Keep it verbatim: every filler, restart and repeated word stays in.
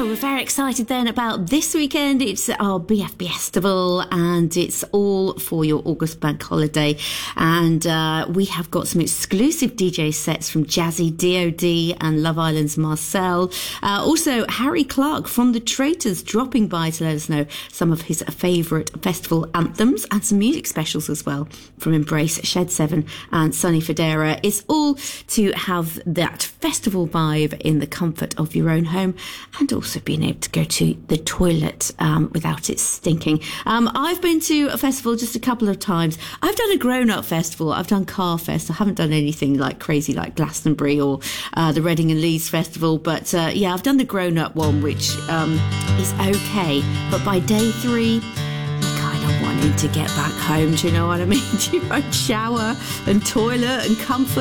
we're very excited then about this weekend. It's our B F Festival and it's all for your August bank holiday. And uh, we have got some exclusive D J sets from Jazzy D O D and Love Island's Marcel. Uh, also, Harry Clark from The Traitors dropping by to let us know some of his favourite festival anthems and some music specials as well from Embrace, Shed seven and Sonny Fodera. It's all to have that festival vibe in the comfort of your own home and also being able to go to the toilet um, without it stinking. Um, I've been to a festival just a couple of times. I've done a grown-up festival. I've done Carfest. I haven't done anything like crazy like Glastonbury or uh, the Reading and Leeds Festival. But uh, yeah, I've done the grown-up one, which um, is okay. But by day three, wanting to get back home, do you know what I mean? To your own shower and toilet and comfort.